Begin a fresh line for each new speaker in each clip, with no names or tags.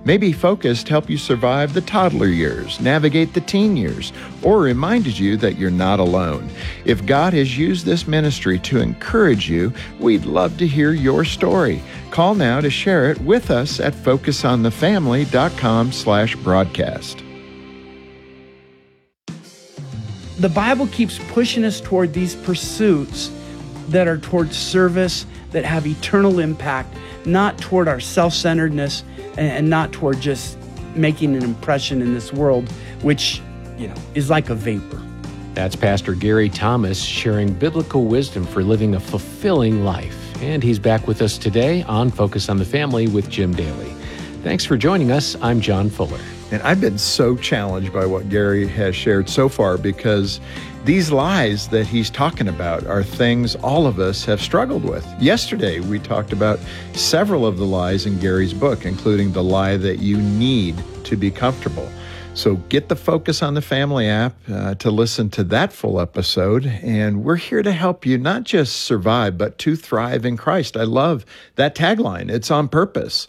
Maybe Focused helped you survive the toddler years, navigate the teen years, or reminded you that you're not alone. If God has used this ministry to encourage you, we'd love to hear your story. Call now to share it with us at focusonthefamily.com/broadcast.
The Bible keeps pushing us toward these pursuits that are toward service, that have eternal impact, not toward our self-centeredness and not toward just making an impression in this world, which, is like a vapor.
That's Pastor Gary Thomas sharing biblical wisdom for living a fulfilling life. And he's back with us today on Focus on the Family with Jim Daly. Thanks for joining us. I'm John Fuller.
And I've been so challenged by what Gary has shared so far, because these lies that he's talking about are things all of us have struggled with. Yesterday, we talked about several of the lies in Gary's book, including the lie that you need to be comfortable. So get the Focus on the Family app to listen to that full episode. And we're here to help you not just survive, but to thrive in Christ. I love that tagline. It's on purpose.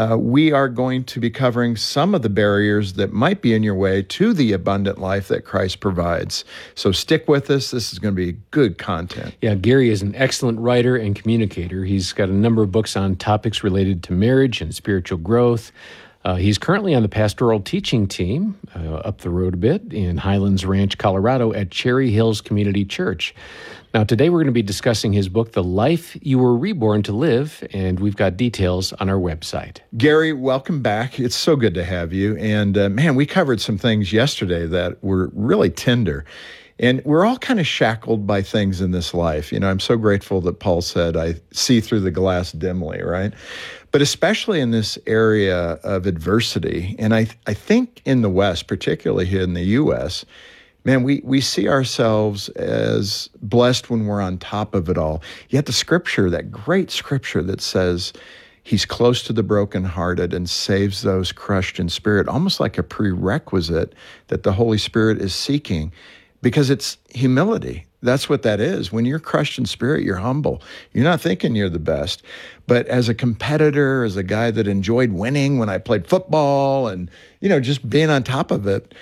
We are going to be covering some of the barriers that might be in your way to the abundant life that Christ provides. So stick with us. This is going to be good content.
Yeah, Gary is an excellent writer and communicator. He's got a number of books on topics related to marriage and spiritual growth. He's currently on the pastoral teaching team up the road a bit in Highlands Ranch, Colorado at Cherry Hills Community Church. Now, today we're going to be discussing his book, The Life You Were Reborn to Live, and we've got details on our website.
Gary, welcome back. It's so good to have you. And man, we covered some things yesterday that were really tender. And we're all kind of shackled by things in this life. I'm so grateful that Paul said, I see through the glass dimly, right? But especially in this area of adversity, and I think in the West, particularly here in the U.S., man, we see ourselves as blessed when we're on top of it all. Yet the scripture, that great scripture that says, He's close to the brokenhearted and saves those crushed in spirit, almost like a prerequisite that the Holy Spirit is seeking, because it's humility. That's what that is. When you're crushed in spirit, you're humble. You're not thinking you're the best. But as a competitor, as a guy that enjoyed winning when I played football and, just being on top of it,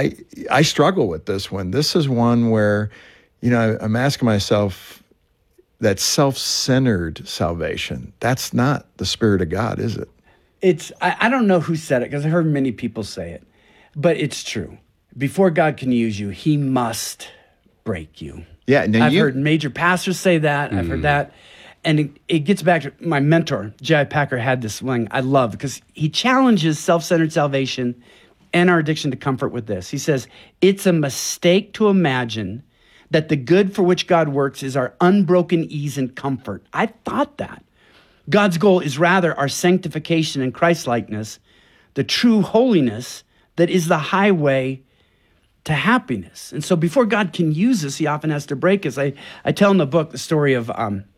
I struggle with this one. This is one where, I'm asking myself, that self-centered salvation, that's not the Spirit of God, is it?
I don't know who said it, because I heard many people say it, but it's true. Before God can use you, He must break you.
Yeah,
I've heard major pastors say that. I've heard that. And it gets back to my mentor, J.I. Packer, had this one I love, because he challenges self-centered salvation and our addiction to comfort with this. He says, it's a mistake to imagine that the good for which God works is our unbroken ease and comfort. I thought that. God's goal is rather our sanctification and Christ-likeness, the true holiness that is the highway to happiness. And so before God can use us, He often has to break us. I tell in the book the story of,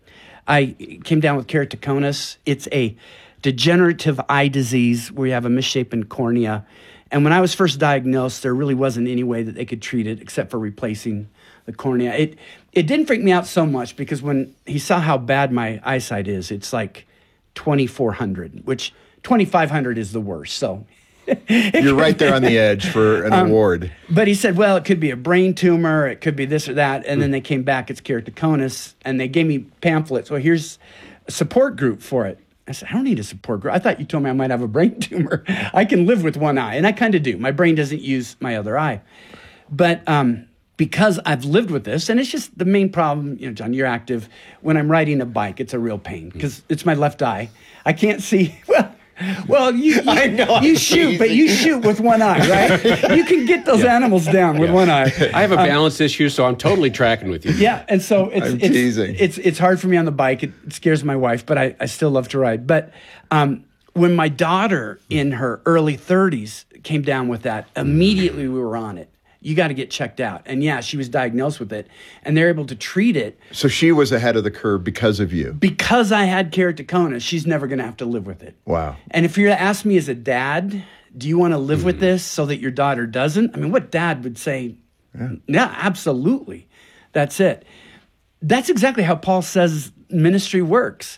I came down with keratoconus. It's a degenerative eye disease where you have a misshapen cornea. And when I was first diagnosed, there really wasn't any way that they could treat it except for replacing the cornea. It didn't freak me out so much, because when he saw how bad my eyesight is, it's like 2,400, which 2,500 is the worst. So
you're right there on the edge for an award.
But he said, well, it could be a brain tumor, it could be this or that. And then they came back, it's keratoconus, and they gave me pamphlets. Well, here's a support group for it. I said, I don't need a support group. I thought you told me I might have a brain tumor. I can live with one eye, and I kind of do. My brain doesn't use my other eye. But because I've lived with this, and it's just the main problem, John, you're active. When I'm riding a bike, it's a real pain, because it's my left eye. I can't see, well, you
I know,
you shoot, but you shoot with one eye, right? You can get those animals down with one eye.
I have a balance issue, so I'm totally tracking with you.
Yeah, and so
I'm teasing.
It's hard for me on the bike. It scares my wife, but I still love to ride. But when my daughter in her early 30s came down with that, immediately we were on it. You got to get checked out. And yeah, she was diagnosed with it, and they're able to treat it.
So she was ahead of the curve because of you.
Because I had keratoconus, she's never going to have to live with it.
Wow.
And if you're to ask me as a dad, do you want to live with this so that your daughter doesn't? I mean, what dad would say, yeah, absolutely. That's it. That's exactly how Paul says ministry works.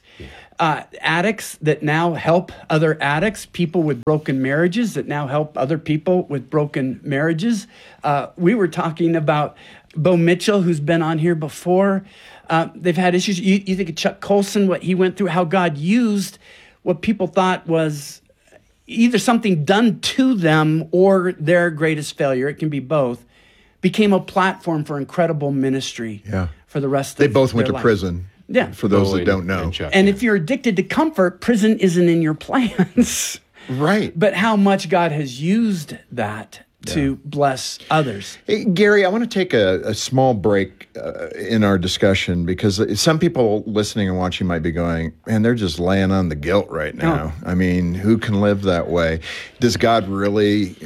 Addicts that now help other addicts, people with broken marriages that now help other people with broken marriages. We were talking about Bo Mitchell, who's been on here before. They've had issues. You think of Chuck Colson, what he went through, how God used what people thought was either something done to them or their greatest failure. It can be both. Became a platform for incredible ministry for the rest of their life.
They both went to prison.
Yeah.
For those that don't know.
And if you're addicted to comfort, prison isn't in your plans.
Right.
But how much God has used that to bless others.
Hey, Gary, I want to take a small break in our discussion because some people listening and watching might be going, man, they're just laying on the guilt right now. I mean, who can live that way? Does God really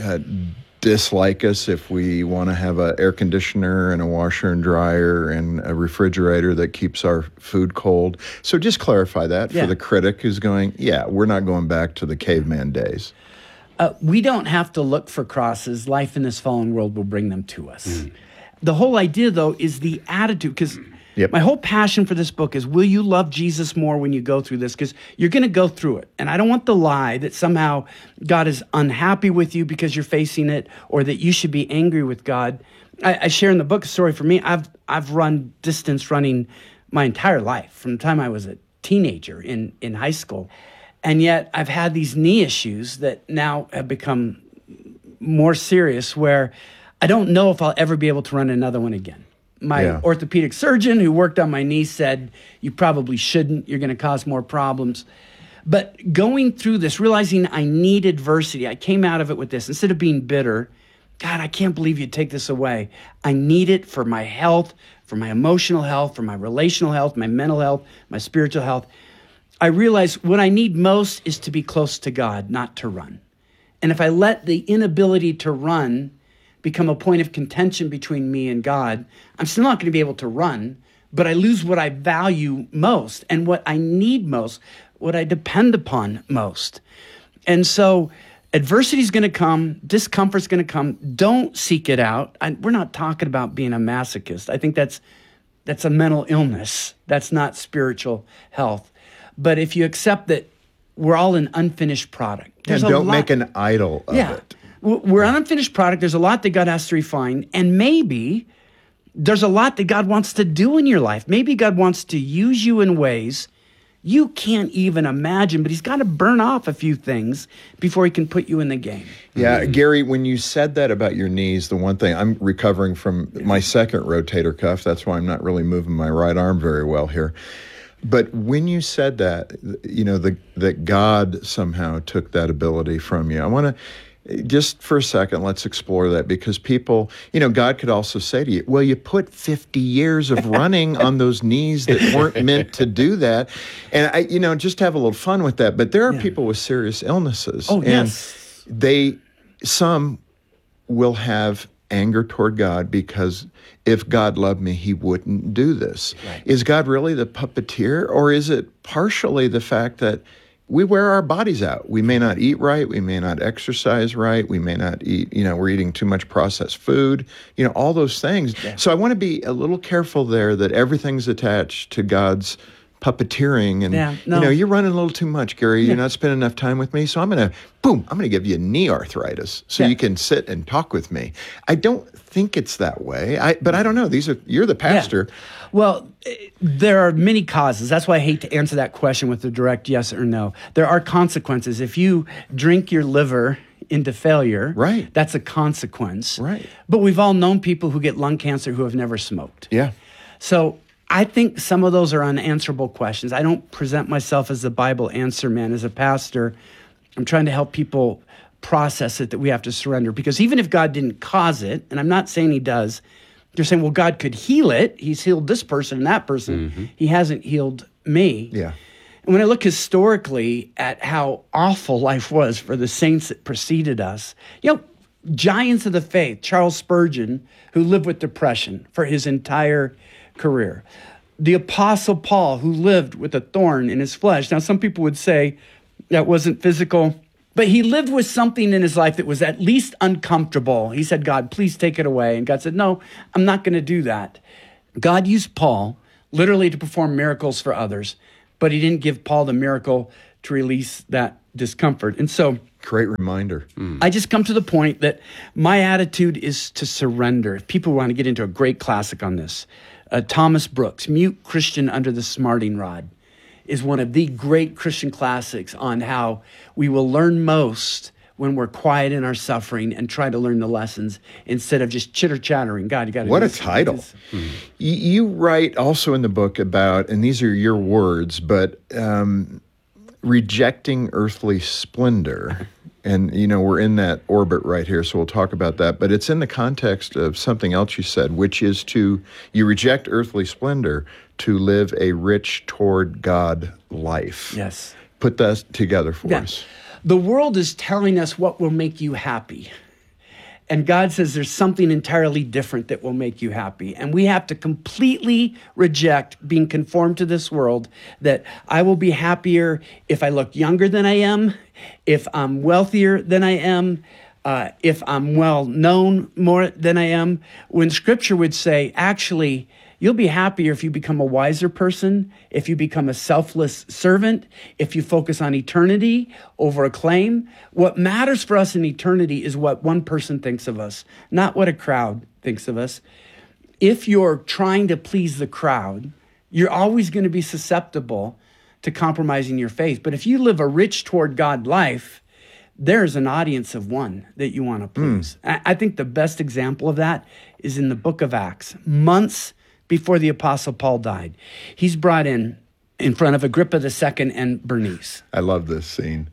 dislike us if we want to have an air conditioner and a washer and dryer and a refrigerator that keeps our food cold? So just clarify that for the critic who's going, we're not going back to the caveman days.
We don't have to look for crosses. Life in this fallen world will bring them to us. The whole idea, though, is the attitude, because my whole passion for this book is, will you love Jesus more when you go through this? Because you're going to go through it. And I don't want the lie that somehow God is unhappy with you because you're facing it, or that you should be angry with God. I share in the book a story for me. I've run distance running my entire life, from the time I was a teenager in high school. And yet I've had these knee issues that now have become more serious, where I don't know if I'll ever be able to run another one again. My orthopedic surgeon who worked on my knee said, you probably shouldn't. You're going to cause more problems. But going through this, realizing I need adversity, I came out of it with this. Instead of being bitter, God, I can't believe you'd take this away. I need it for my health, for my emotional health, for my relational health, my mental health, my spiritual health. I realize what I need most is to be close to God, not to run. And if I let the inability to run become a point of contention between me and God, I'm still not going to be able to run, but I lose what I value most and what I need most, what I depend upon most. And so adversity is going to come, discomfort is going to come. Don't seek it out. We're not talking about being a masochist. I think that's a mental illness. That's not spiritual health. But if you accept that we're all an unfinished product.
And don't make an idol of it.
We're an unfinished product. There's a lot that God has to refine. And maybe there's a lot that God wants to do in your life. Maybe God wants to use you in ways you can't even imagine, but he's got to burn off a few things before he can put you in the game.
Yeah, Gary, when you said that about your knees, the one thing, I'm recovering from my second rotator cuff. That's why I'm not really moving my right arm very well here. But when you said that, that God somehow took that ability from you, I want to, just for a second, let's explore that, because people, God could also say to you, well, you put 50 years of running on those knees that weren't meant to do that. And just have a little fun with that. But there are people with serious illnesses.
Oh, yes.
And some will have anger toward God because if God loved me, he wouldn't do this. Right. Is God really the puppeteer, or is it partially the fact that we wear our bodies out? We may not eat right. We may not exercise right. We may not eat, we're eating too much processed food, all those things. Yeah. So I want to be a little careful there that everything's attached to God's puppeteering. And, you're running a little too much, Gary. You're not spending enough time with me. So I'm going to give you knee arthritis so you can sit and talk with me. I don't think it's that way. But I don't know. You're the pastor.
Yeah. Well, there are many causes. That's why I hate to answer that question with a direct yes or no. There are consequences. If you drink your liver into failure,
right,
that's a consequence.
Right.
But we've all known people who get lung cancer who have never smoked.
Yeah.
So I think some of those are unanswerable questions. I don't present myself as the Bible answer man. As a pastor, I'm trying to help people process it, that we have to surrender. Because even if God didn't cause it, and I'm not saying he does, they're saying, well, God could heal it. He's healed this person and that person. Mm-hmm. He hasn't healed me.
Yeah.
And when I look historically at how awful life was for the saints that preceded us, giants of the faith, Charles Spurgeon, who lived with depression for his entire career. The Apostle Paul, who lived with a thorn in his flesh. Now, some people would say that wasn't physical, but he lived with something in his life that was at least uncomfortable. He said, God, please take it away. And God said, no, I'm not going to do that. God used Paul literally to perform miracles for others, but he didn't give Paul the miracle to release that discomfort. And so
Great reminder.
I just come to the point that my attitude is to surrender. If people want to get into a great classic on this, Thomas Brooks, Mute Christian Under the Smarting Rod, is one of the great Christian classics on how we will learn most when we're quiet in our suffering and try to learn the lessons instead of just chitter-chattering. God, you got to.
What a title. You write also in the book about, and these are your words, but rejecting earthly splendor. And, we're in that orbit right here, so we'll talk about that. But it's in the context of something else you said, which is you reject earthly splendor to live a rich toward God life.
Yes.
Put that together for us.
The world is telling us what will make you happy. And God says there's something entirely different that will make you happy. And we have to completely reject being conformed to this world, that I will be happier if I look younger than I am, if I'm wealthier than I am, if I'm well known more than I am. When Scripture would say, actually, you'll be happier if you become a wiser person, if you become a selfless servant, if you focus on eternity over acclaim. What matters for us in eternity is what one person thinks of us, not what a crowd thinks of us. If you're trying to please the crowd, you're always going to be susceptible to compromising your faith. But if you live a rich toward God life, there's an audience of one that you want to please. I think the best example of that is in the book of Acts. Months before the Apostle Paul died, he's brought in front of Agrippa II and Bernice.
I love this scene.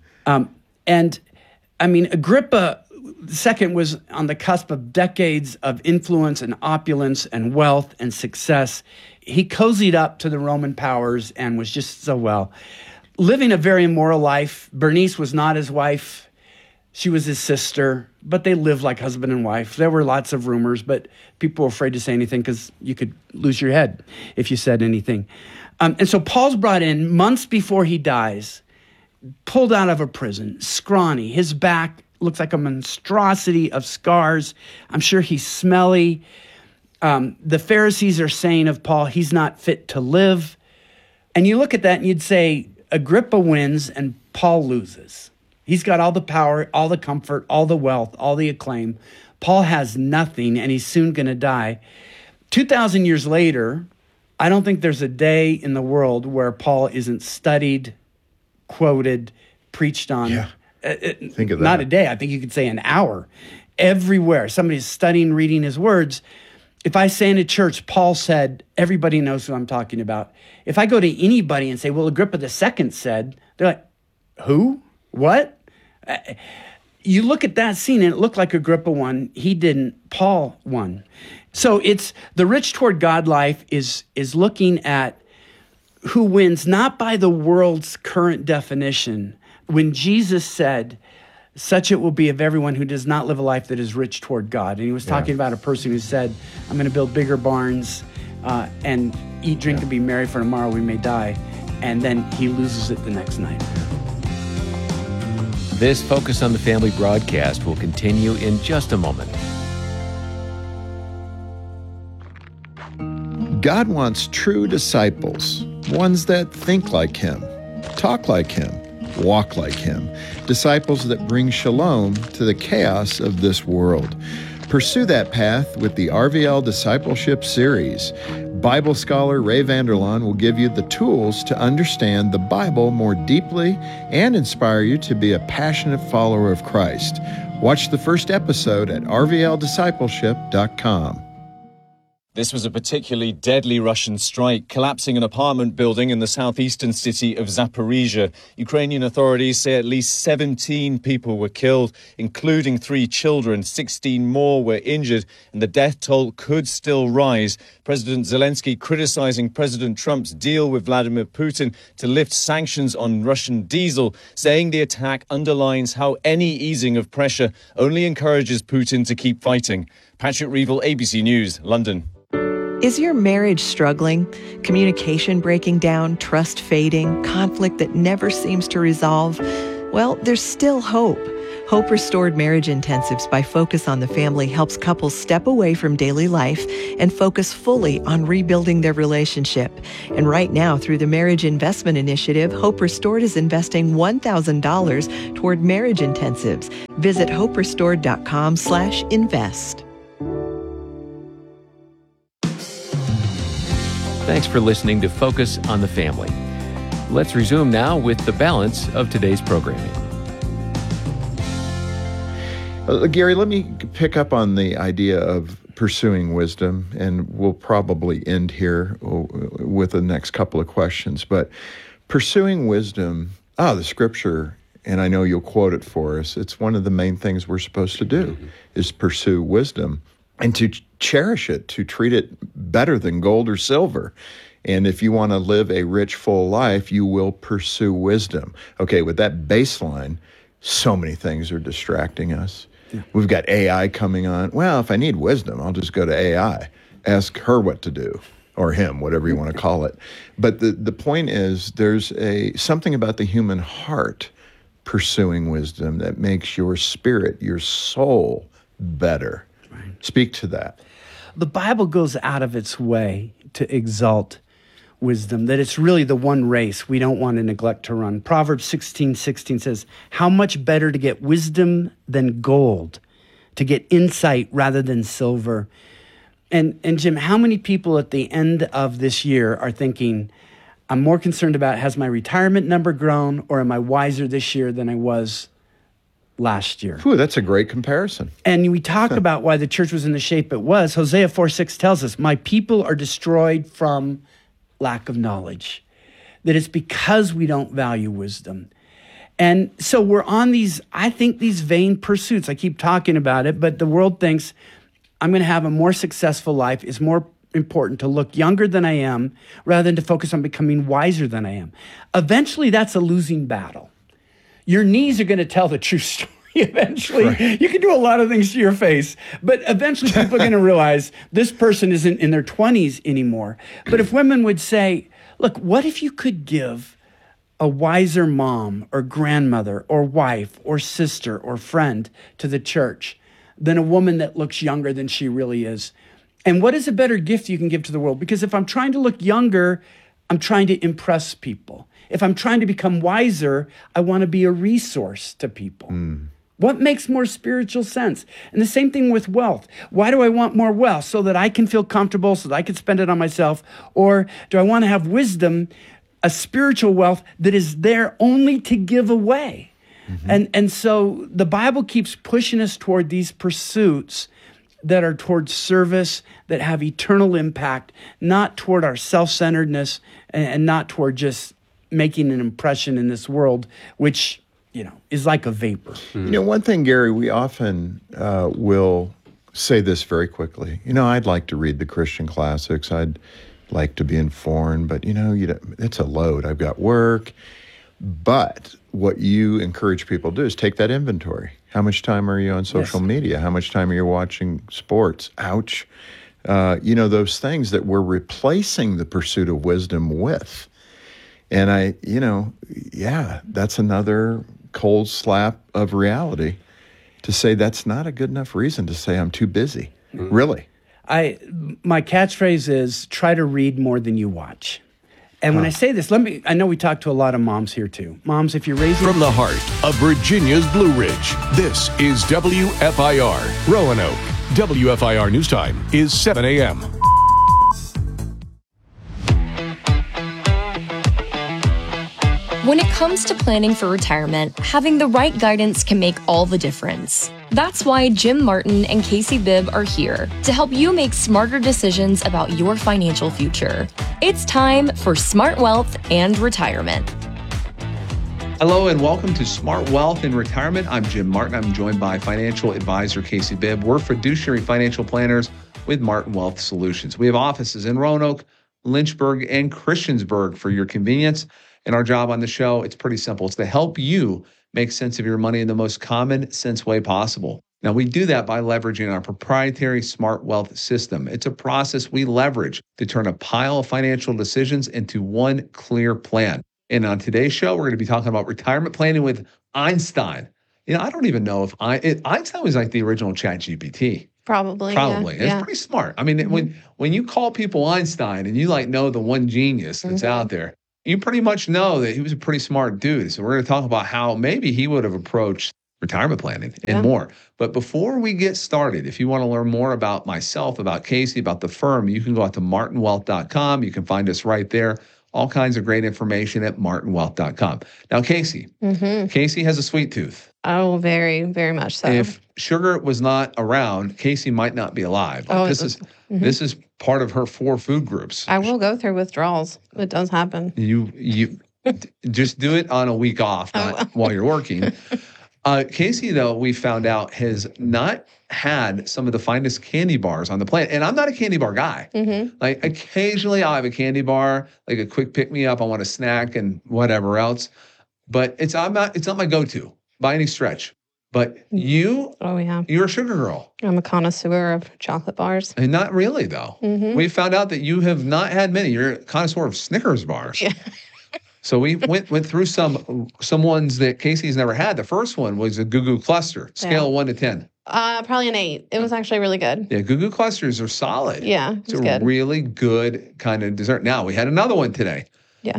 Agrippa II was on the cusp of decades of influence and opulence and wealth and success. He cozied up to the Roman powers and was just so well. Living a very immoral life. Bernice was not his wife. She was his sister, but they lived like husband and wife. There were lots of rumors, but people were afraid to say anything because you could lose your head if you said anything. And so Paul's brought in months before he dies, pulled out of a prison, scrawny. His back looks like a monstrosity of scars. I'm sure he's smelly. The Pharisees are saying of Paul, he's not fit to live. And you look at that and you'd say, Agrippa wins and Paul loses. He's got all the power, all the comfort, all the wealth, all the acclaim. Paul has nothing, and he's soon going to die. 2,000 years later, I don't think there's a day in the world where Paul isn't studied, quoted, preached on.
Yeah. Think of that.
Not a day. I think you could say an hour. Everywhere. Somebody's studying, reading his words. If I say in a church, Paul said, everybody knows who I'm talking about. If I go to anybody and say, well, Agrippa II said, they're like, who? What? You look at that scene and it looked like Agrippa won. He didn't. Paul won. So it's the rich toward God life is looking at who wins, not by the world's current definition. When Jesus said, such it will be of everyone who does not live a life that is rich toward God. And he was talking about a person who said, I'm going to build bigger barns and eat, drink, and be merry, for tomorrow we may die. And then he loses it the next night.
This Focus on the Family broadcast will continue in just a moment.
God wants true disciples, ones that think like him, talk like him, walk like him, disciples that bring shalom to the chaos of this world. Pursue that path with the RVL Discipleship Series. Bible scholar Ray Vander Laan will give you the tools to understand the Bible more deeply and inspire you to be a passionate follower of Christ. Watch the first episode at rvldiscipleship.com.
This was a particularly deadly Russian strike, collapsing an apartment building in the southeastern city of Zaporizhia. Ukrainian authorities say at least 17 people were killed, including 3 children. 16 more were injured, and the death toll could still rise. President Zelensky criticizing President Trump's deal with Vladimir Putin to lift sanctions on Russian diesel, saying the attack underlines how any easing of pressure only encourages Putin to keep fighting. Patrick Reevell, ABC News, London.
Is your marriage struggling? Communication breaking down, trust fading, conflict that never seems to resolve? Well, there's still hope. Hope Restored Marriage Intensives by Focus on the Family helps couples step away from daily life and focus fully on rebuilding their relationship. And right now, through the Marriage Investment Initiative, Hope Restored is investing $1,000 toward marriage intensives. Visit hoperestored.com/invest.
Thanks for listening to Focus on the Family. Let's resume now with the balance of today's programming.
Gary, let me pick up on the idea of pursuing wisdom, and we'll probably end here with the next couple of questions. But pursuing wisdom, the scripture, and I know you'll quote it for us, it's one of the main things we're supposed to do, is pursue wisdom and to cherish it, to treat it better than gold or silver. And if you want to live a rich, full life, you will pursue wisdom. Okay, with that baseline, so many things are distracting us. Yeah. We've got AI coming on. Well, if I need wisdom, I'll just go to AI. Ask her what to do, or him, whatever you want to call it. But the point is, there's something about the human heart pursuing wisdom that makes your spirit, your soul, better. Right. Speak to that.
The Bible goes out of its way to exalt wisdom, that it's really the one race we don't want to neglect to run. Proverbs 16:16 says, "How much better to get wisdom than gold, to get insight rather than silver." And Jim, how many people at the end of this year are thinking, I'm more concerned about, has my retirement number grown, or am I wiser this year than I was last year?
Ooh, that's a great comparison.
And we talk about why the church was in the shape it was. Hosea 4:6 tells us, "My people are destroyed from lack of knowledge," that it's because we don't value wisdom. And so we're on these vain pursuits. I keep talking about it, but the world thinks I'm going to have a more successful life. It's more important to look younger than I am rather than to focus on becoming wiser than I am. Eventually, that's a losing battle. Your knees are going to tell the true story. Eventually, right. You can do a lot of things to your face, but eventually people are going to realize this person isn't in their 20s anymore. But if women would say, look, what if you could give a wiser mom or grandmother or wife or sister or friend to the church than a woman that looks younger than she really is? And what is a better gift you can give to the world? Because if I'm trying to look younger, I'm trying to impress people. If I'm trying to become wiser, I want to be a resource to people. What makes more spiritual sense? And the same thing with wealth. Why do I want more wealth? So that I can feel comfortable, so that I can spend it on myself? Or do I want to have wisdom, a spiritual wealth that is there only to give away? And so the Bible keeps pushing us toward these pursuits that are toward service, that have eternal impact, not toward our self-centeredness and not toward just making an impression in this world, which is like a vapor.
One thing, Gary, we often will say this very quickly. I'd like to read the Christian classics. I'd like to be informed, but it's a load. I've got work. But what you encourage people to do is take that inventory. How much time are you on social media? How much time are you watching sports? Ouch. Those things that we're replacing the pursuit of wisdom with. And that's another cold slap of reality to say that's not a good enough reason to say I'm too busy. Really.
My catchphrase is try to read more than you watch. And when I say this, I know we talk to a lot of moms here too. Moms, if you're raising...
From the heart of Virginia's Blue Ridge, this is WFIR, Roanoke. WFIR News Time is 7 a.m.
When it comes to planning for retirement, having the right guidance can make all the difference. That's why Jim Martin and Casey Bibb are here to help you make smarter decisions about your financial future. It's time for Smart Wealth and Retirement.
Hello and welcome to Smart Wealth and Retirement. I'm Jim Martin. I'm joined by financial advisor Casey Bibb. We're fiduciary financial planners with Martin Wealth Solutions. We have offices in Roanoke, Lynchburg, and Christiansburg for your convenience. And our job on the show, it's pretty simple. It's to help you make sense of your money in the most common sense way possible. Now, we do that by leveraging our proprietary Smart Wealth system. It's a process we leverage to turn a pile of financial decisions into one clear plan. And on today's show, we're going to be talking about retirement planning with Einstein. I don't even know if Einstein was like the original ChatGPT.
Probably.
Probably.
Yeah.
It's pretty smart. I mean, when you call people Einstein and you know the one genius that's out there, you pretty much know that he was a pretty smart dude. So we're going to talk about how maybe he would have approached retirement planning and more. But before we get started, if you want to learn more about myself, about Casey, about the firm, you can go out to martinwealth.com. You can find us right there. All kinds of great information at martinwealth.com. Now, Casey, Casey has a sweet tooth.
Oh, very, very much so.
If sugar was not around, Casey might not be alive. This is part of her 4 food groups.
I will go through withdrawals. It does happen.
You just do it on a week off, not while you're working. Casey, though, we found out, has not had some of the finest candy bars on the planet. And I'm not a candy bar guy. Like occasionally I'll have a candy bar, like a quick pick me up. I want a snack and whatever else. But it's not my go-to by any stretch. But you're a sugar girl.
I'm a connoisseur of chocolate bars.
And not really, though. We found out that you have not had many. You're a connoisseur of Snickers bars.
Yeah.
So we went through some ones that Casey's never had. The first one was a Goo Goo Cluster, scale 1 to 10.
Probably an 8. It was actually really good.
Yeah, Goo Goo Clusters are solid.
Yeah,
it's a good. Really good kind of dessert. Now, we had another one today.
Yeah.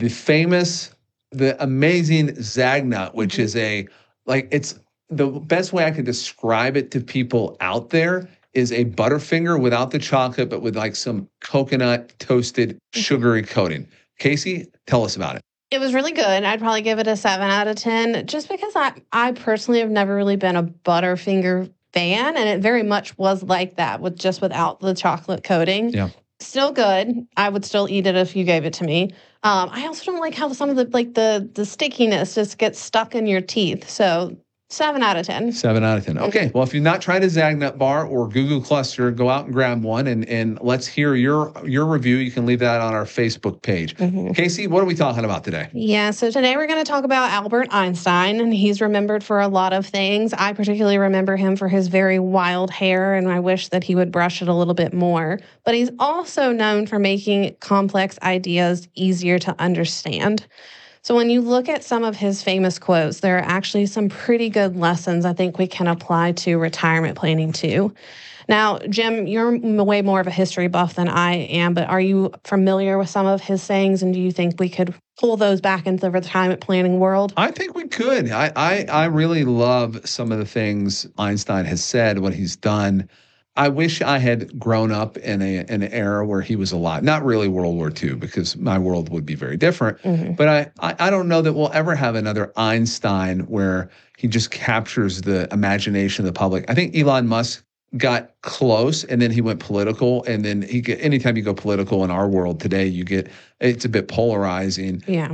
The amazing Zagnut, which is it's the best way I could describe it to people out there is a Butterfinger without the chocolate, but with like some coconut toasted sugary coating. Casey, tell us about it.
It was really good. I'd probably give it a 7 out of 10 just because I personally have never really been a Butterfinger fan, and it very much was like that without the chocolate coating.
Yeah.
Still good. I would still eat it if you gave it to me. I also don't like how some of the stickiness just gets stuck in your teeth. So 7 out of 10.
7 out of 10. Okay. Well, if you've not tried a Zagnut bar or Goo Goo Cluster, go out and grab one and let's hear your review. You can leave that on our Facebook page. Casey, what are we talking about today?
Yeah. So today we're going to talk about Albert Einstein, and he's remembered for a lot of things. I particularly remember him for his very wild hair, and I wish that he would brush it a little bit more. But he's also known for making complex ideas easier to understand. So when you look at some of his famous quotes, there are actually some pretty good lessons I think we can apply to retirement planning too. Now, Jim, you're way more of a history buff than I am, but are you familiar with some of his sayings, and do you think we could pull those back into the retirement planning world?
I think we could. I really love some of the things Einstein has said, what he's done. I wish I had grown up in an era where he was alive. Not really World War II, because my world would be very different. But I don't know that we'll ever have another Einstein where he just captures the imagination of the public. I think Elon Musk got close, and then he went political, and then anytime you go political in our world today, it's a bit polarizing.
Yeah.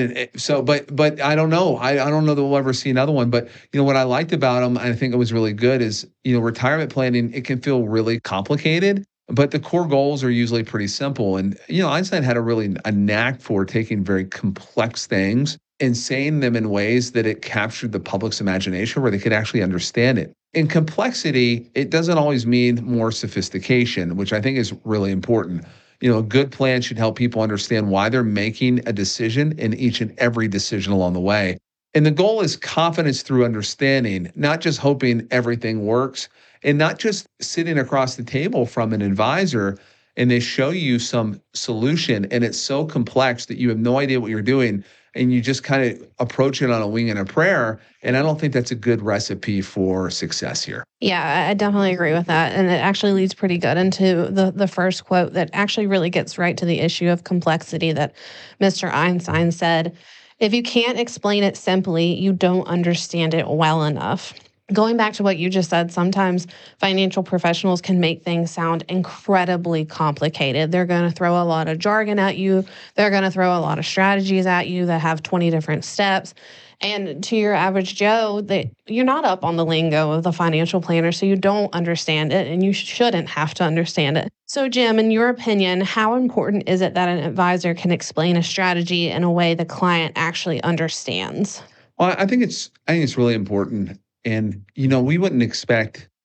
But I don't know. I don't know that we'll ever see another one. But what I liked about him, and I think it was really good, is retirement planning. It can feel really complicated, but the core goals are usually pretty simple. And Einstein had a knack for taking very complex things and saying them in ways that it captured the public's imagination, where they could actually understand it. In complexity, it doesn't always mean more sophistication, which I think is really important. A good plan should help people understand why they're making a decision in each and every decision along the way. And the goal is confidence through understanding, not just hoping everything works, and not just sitting across the table from an advisor and they show you some solution and it's so complex that you have no idea what you're doing, and you just kind of approach it on a wing and a prayer. And I don't think that's a good recipe for success here.
Yeah, I definitely agree with that. And it actually leads pretty good into the first quote that actually really gets right to the issue of complexity that Mr. Einstein said. If you can't explain it simply, you don't understand it well enough. Going back to what you just said, sometimes financial professionals can make things sound incredibly complicated. They're going to throw a lot of jargon at you. They're going to throw a lot of strategies at you that have 20 different steps. And to your average Joe, you're not up on the lingo of the financial planner, so you don't understand it, and you shouldn't have to understand it. So, Jim, in your opinion, how important is it that an advisor can explain a strategy in a way the client actually understands?
Well, I think it's really important. And, we wouldn't expect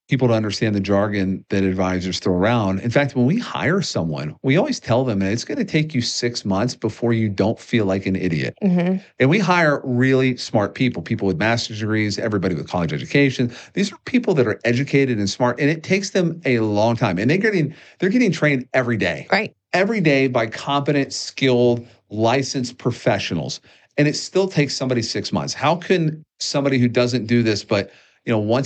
people to understand the jargon that advisors throw around. In fact, when we hire someone, we always tell them it's going to take you 6 months before you don't feel like an idiot. And we hire really smart people with master's degrees, everybody with college education. These are people that are educated and smart, and it takes them a long time. And they're getting trained every day.
Right.
Every day by competent, skilled, licensed professionals. And it still takes somebody 6 months. How can somebody who doesn't do this, but once